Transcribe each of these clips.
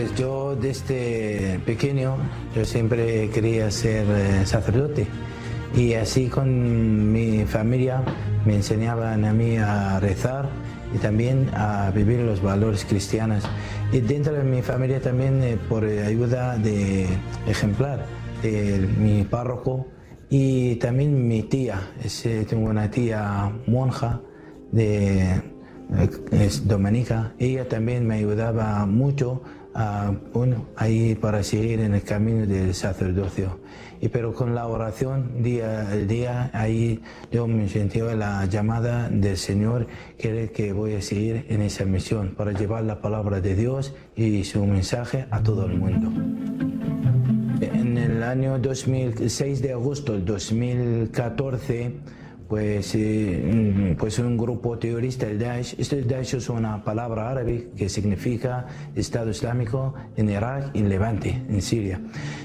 Yo desde pequeño, yo siempre quería ser sacerdote y así con mi familia me enseñaban a mí a rezar y también a vivir los valores cristianos. Y dentro de mi familia también por ayuda de ejemplar de mi párroco y también mi tía. Tengo una tía monja es dominica. Ella también me ayudaba mucho ahí para seguir en el camino del sacerdocio. Pero con la oración día a día, ahí yo me sentía la llamada del Señor, que voy a seguir en esa misión para llevar la palabra de Dios y su mensaje a todo el mundo. En el año 6 de agosto del 2014, pues un grupo terrorista, el Daesh. Daesh es una palabra árabe que significa Estado Islámico en Irak y en Levante, en Siria.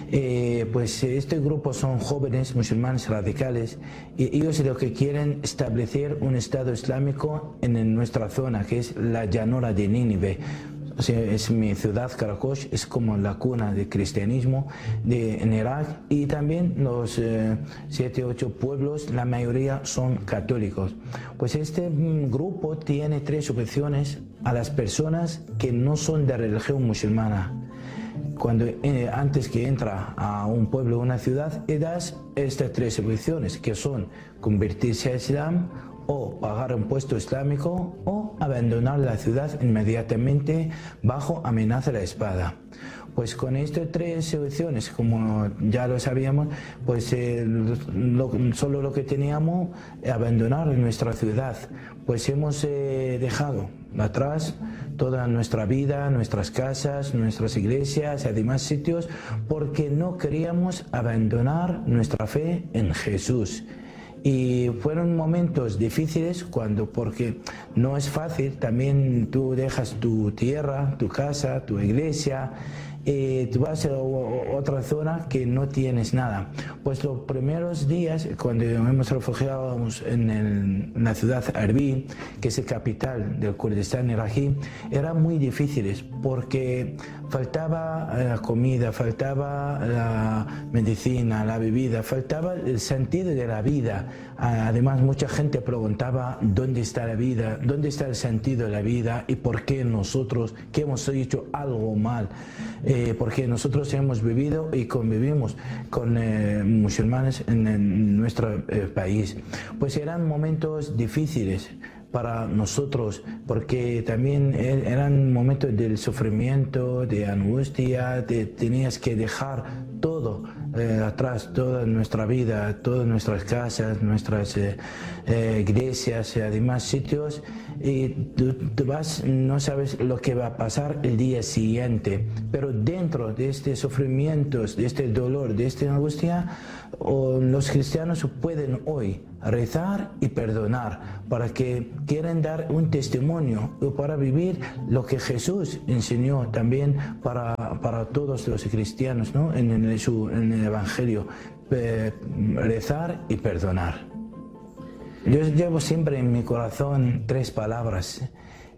Este grupo son jóvenes musulmanes radicales y ellos lo que quieren establecer un Estado Islámico en nuestra zona, que es la llanura de Nínive. O sea, es mi ciudad, Karakosh, es como la cuna del cristianismo en Irak, y también los 7 u 8 pueblos, la mayoría son católicos. Pues este grupo tiene 3 objeciones a las personas que no son de religión musulmana. Antes que entra a un pueblo o una ciudad, das estas 3 objeciones, que son convertirse al Islam, o pagar impuesto islámico, o abandonar la ciudad inmediatamente bajo amenaza de la espada. Pues con estas 3 opciones, como ya lo sabíamos, pues solo lo que teníamos abandonar nuestra ciudad. Pues hemos dejado atrás toda nuestra vida, nuestras casas, nuestras iglesias y demás sitios, porque no queríamos abandonar nuestra fe en Jesús. Y fueron momentos difíciles porque no es fácil, también tú dejas tu tierra, tu casa, tu iglesia, tú vas a otra zona que no tienes nada. Pues los primeros días, cuando hemos refugiado en la ciudad Arbil, que es la capital del Kurdistán iraquí, eran muy difíciles porque faltaba la comida, faltaba la medicina, la bebida, faltaba el sentido de la vida. Además, mucha gente preguntaba dónde está la vida, dónde está el sentido de la vida y por qué nosotros, que hemos hecho algo mal, porque nosotros hemos vivido y convivimos con musulmanes en nuestro país. Pues eran momentos difíciles para nosotros, porque también eran momentos del sufrimiento, de angustia, tenías que dejar todo atrás, toda nuestra vida, todas nuestras casas, nuestras iglesias y demás sitios, y tú vas, no sabes lo que va a pasar el día siguiente, pero dentro de este sufrimiento, de este dolor, de esta angustia, los cristianos pueden hoy rezar y perdonar, para que quieren dar un testimonio para vivir lo que Jesús enseñó también para todos los cristianos, ¿no? en el Evangelio, rezar y perdonar. Yo llevo siempre en mi corazón 3 palabras.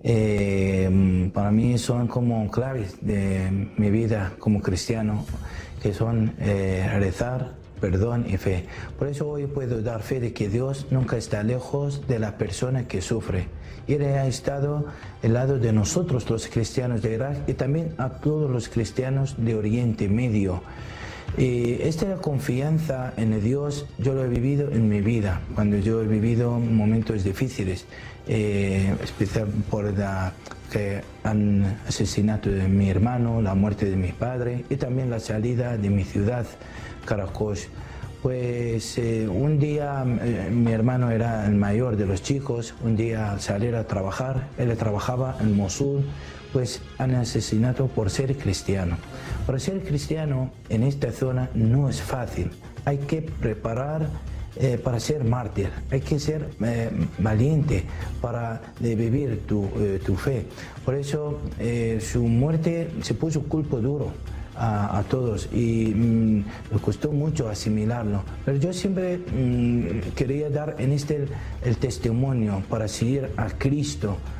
Para mí son como claves de mi vida como cristiano, que son rezar, perdón y fe. Por eso hoy puedo dar fe de que Dios nunca está lejos de la persona que sufre. Él ha estado al lado de nosotros, los cristianos de Irak, y también a todos los cristianos de Oriente Medio. Esta confianza en Dios yo lo he vivido en mi vida, cuando yo he vivido momentos difíciles, especial por que han asesinato de mi hermano, la muerte de mi padre y también la salida de mi ciudad, Karakosh. Pues un día mi hermano era el mayor de los chicos, un día al salir a trabajar, él trabajaba en Mosul, pues han asesinado por ser cristiano. Para ser cristiano en esta zona no es fácil, hay que preparar para ser mártir, hay que ser valiente para vivir tu fe. Por eso su muerte se puso culpo duro a todos y me costó mucho asimilarlo, pero yo siempre quería dar en el testimonio para seguir a Cristo,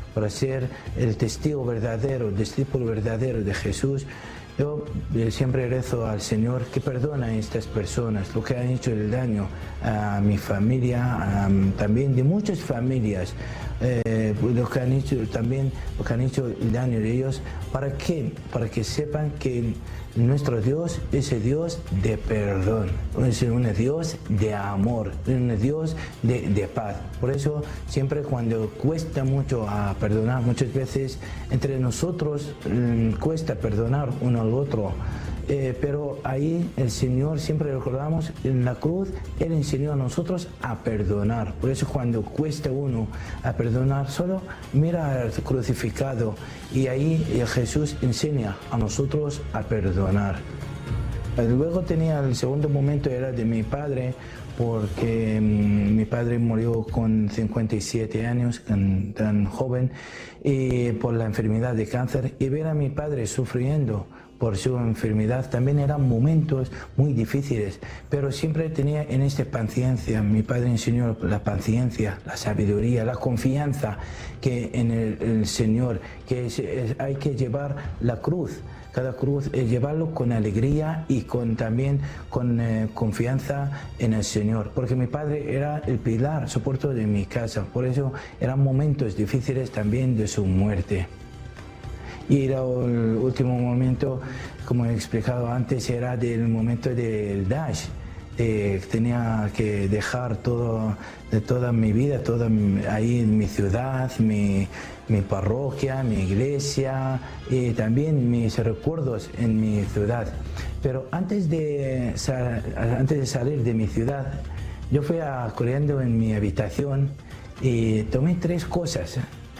para ser el testigo verdadero, el discípulo verdadero de Jesús. Yo siempre rezo al Señor que perdone a estas personas, lo que han hecho el daño a mi familia, también de muchas familias, lo que han hecho también, lo que han hecho el daño de ellos. ¿Para qué? Para que sepan que nuestro Dios es el Dios de perdón, es un Dios de amor, un Dios de paz. Por eso siempre cuando cuesta mucho a perdonar, muchas veces entre nosotros cuesta perdonar uno al otro. Pero ahí el Señor, siempre recordamos, en la cruz Él enseñó a nosotros a perdonar. Por eso cuando cuesta uno a perdonar, solo mira al crucificado y ahí Jesús enseña a nosotros a perdonar. Luego tenía el segundo momento, era de mi padre, porque mi padre murió con 57 años, tan joven, y por la enfermedad de cáncer, y ver a mi padre sufriendo por su enfermedad también eran momentos muy difíciles, pero siempre tenía en esta paciencia. Mi padre enseñó la paciencia, la sabiduría, la confianza que en el Señor, que hay que llevar la cruz. Cada cruz es llevarlo con alegría y también con confianza en el Señor, porque mi padre era el pilar, soporte de mi casa. Por eso eran momentos difíciles también de su muerte. Y el último momento, como he explicado antes, era del momento del Daesh. Tenía que dejar toda mi vida, ahí en mi ciudad, mi parroquia, mi iglesia y también mis recuerdos en mi ciudad. Pero antes de salir de mi ciudad, yo fui corriendo en mi habitación y tomé 3 cosas.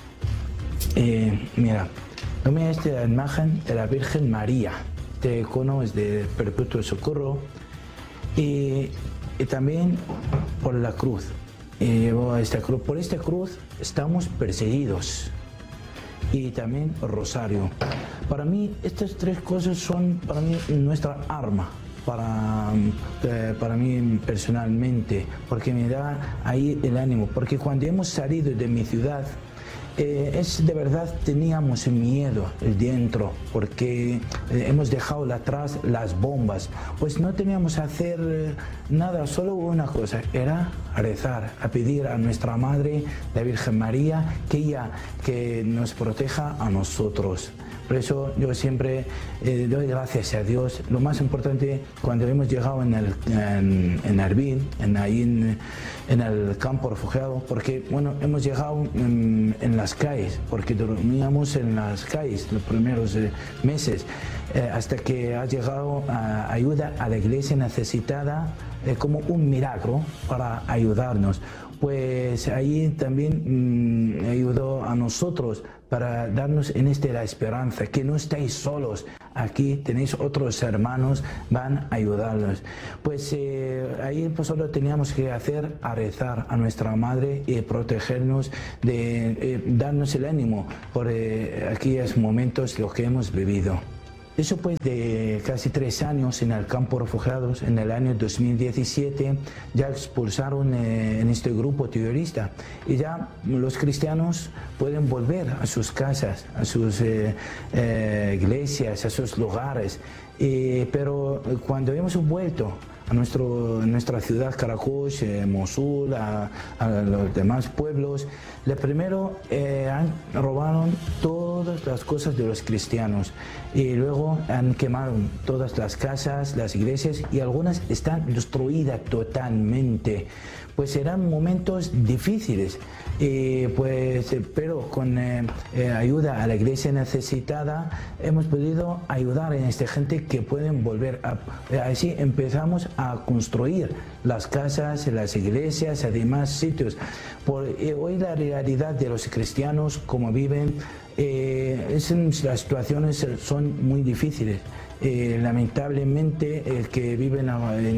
Mira, tomé esta imagen de la Virgen María, este icono es de Perpetuo Socorro, y también por la cruz. Llevo esta cruz. Por esta cruz estamos perseguidos. Y también rosario. Para mí estas 3 cosas son para mí nuestra arma. Para mí personalmente, porque me da ahí el ánimo. Porque cuando hemos salido de mi ciudad, de verdad teníamos miedo dentro, porque hemos dejado atrás las bombas, pues no teníamos que hacer nada, solo una cosa, era rezar, a pedir a nuestra Madre, la Virgen María, que nos proteja a nosotros. Por eso yo siempre doy gracias a Dios. Lo más importante, cuando hemos llegado en Erbil, ahí en el campo refugiado, porque bueno, hemos llegado en las calles, porque dormíamos en las calles los primeros meses, hasta que ha llegado ayuda a la iglesia necesitada como un milagro para ayudarnos. Pues ahí también ayudó a nosotros para darnos en la esperanza, que no estáis solos, aquí tenéis otros hermanos, van a ayudarnos. Pues ahí pues solo teníamos que hacer a rezar a nuestra Madre y protegernos, darnos el ánimo por aquellos momentos los que hemos vivido. Después de casi 3 años en el campo refugiados, en el año 2017, ya expulsaron en este grupo terrorista y ya los cristianos pueden volver a sus casas, a sus iglesias, a sus lugares. Pero cuando hemos vuelto a nuestra ciudad, Caracas, Mosul, a los demás pueblos, primero robaron todas las cosas de los cristianos y luego han quemado todas las casas, las iglesias, y algunas están destruidas totalmente. Pues eran momentos difíciles, pero con ayuda a la iglesia necesitada hemos podido ayudar a esta gente que pueden volver. Así empezamos a construir las casas, las iglesias y demás sitios. Hoy la realidad de los cristianos, como viven, las situaciones son muy difíciles. Lamentablemente el que viven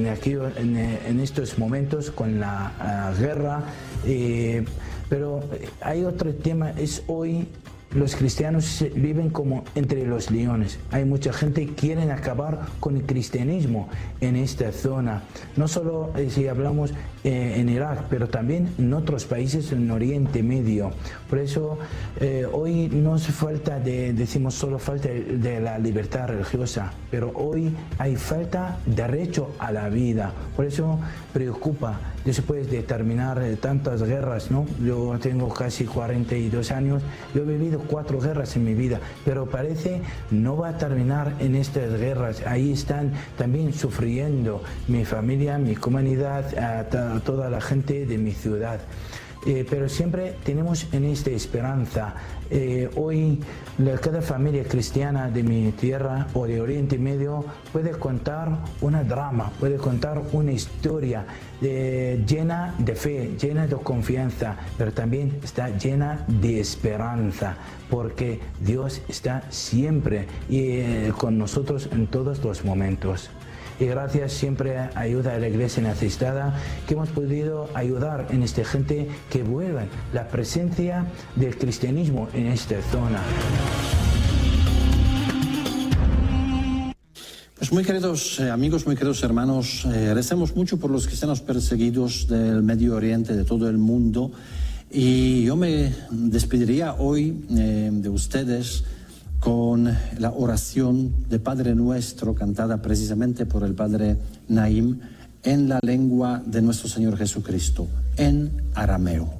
en estos momentos con la guerra, pero hay otro tema, es hoy los cristianos viven como entre los leones. Hay mucha gente que quiere acabar con el cristianismo en esta zona. No solo si hablamos en Irak, pero también en otros países en Oriente Medio. Por eso hoy no se falta decimos solo falta de la libertad religiosa, pero hoy hay falta de derecho a la vida. Por eso preocupa, después de terminar tantas guerras, ¿no? Yo tengo casi 42 años, yo he vivido 4 guerras en mi vida, pero parece no va a terminar en estas guerras. Ahí están también sufriendo mi familia, mi comunidad, toda la gente de mi ciudad. Pero siempre tenemos en esta esperanza. Hoy cada familia cristiana de mi tierra o de Oriente Medio puede contar una drama, puede contar una historia llena de fe, llena de confianza, pero también está llena de esperanza, porque Dios está siempre con nosotros en todos los momentos. Y gracias siempre a ayuda de la Iglesia necesitada que hemos podido ayudar en esta gente que vuelva la presencia del cristianismo en esta zona. Pues muy queridos amigos, muy queridos hermanos, recemos mucho por los cristianos perseguidos del Medio Oriente, de todo el mundo. Y yo me despediría hoy de ustedes con la oración de Padre Nuestro, cantada precisamente por el Padre Naim, en la lengua de nuestro Señor Jesucristo, en arameo.